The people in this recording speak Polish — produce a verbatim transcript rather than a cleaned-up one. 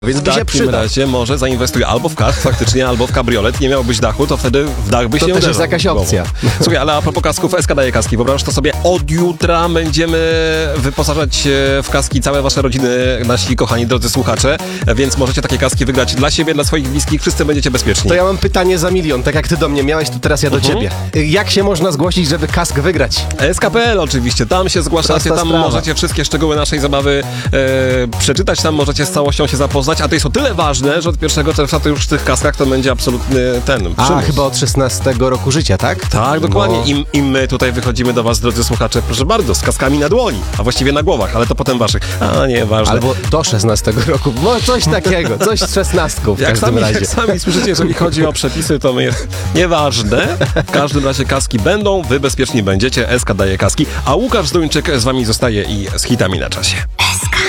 Więc w by się takim przyda. razie może zainwestuj albo w kask faktycznie, albo w kabriolet. Nie miałbyś dachu, to wtedy w dach byś To nie też uderzał. jest jakaś opcja. Słuchaj, ale a propos kasków, S K daje kaski. Wyobraź to sobie, od jutra będziemy wyposażać w kaski całe wasze rodziny, nasi kochani drodzy słuchacze, więc możecie takie kaski wygrać dla siebie, dla swoich bliskich, wszyscy będziecie bezpieczni. To ja mam pytanie za milion, tak jak ty do mnie miałeś, to teraz ja do Mhm. ciebie. Jak się można zgłosić, żeby kask wygrać? S K kropka P L oczywiście, tam się zgłaszacie, Prosta tam sprawa. możecie wszystkie szczegóły naszej zabawy e, przeczytać, tam możecie z całością się zapoznać, a to jest o tyle ważne, że od pierwszego czerwca to już w tych kaskach to będzie absolutny ten A, przymus. chyba od szesnastego roku życia, tak? Tak, dokładnie. Bo- I, I my tutaj wychodzimy do was, drodzy słuchacze, proszę bardzo, z kaskami na dłoni, a właściwie na głowach, ale to potem waszych. A, nieważne. Albo do szesnastego roku, no coś takiego, coś z szesnastką w Jak każdym sami, razie. jak sami słyszycie, jeżeli chodzi o przepisy, to my nieważne. W każdym razie kaski będą, wy bezpieczni będziecie, S K daje kaski, a Łukasz Zduńczyk z wami zostaje i z hitami na czasie.